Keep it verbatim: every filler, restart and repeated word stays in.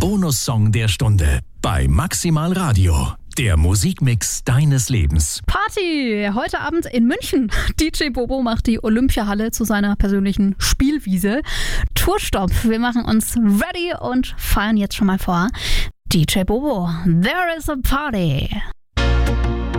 Bonussong der Stunde bei Maximal Radio. Der Musikmix deines Lebens. Party! Heute Abend in München. D J Bobo macht die Olympiahalle zu seiner persönlichen Spielwiese. Tourstopp. Wir machen uns ready und feiern jetzt schon mal vor. D J Bobo, there is a party.